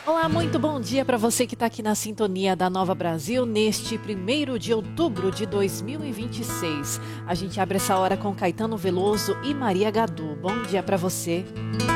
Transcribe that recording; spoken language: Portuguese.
Olá, muito bom dia para você que está aqui na sintonia da Nova Brasil neste 1º de outubro de 2026. A gente abre essa hora com Caetano Veloso e Maria Gadu. Bom dia para você.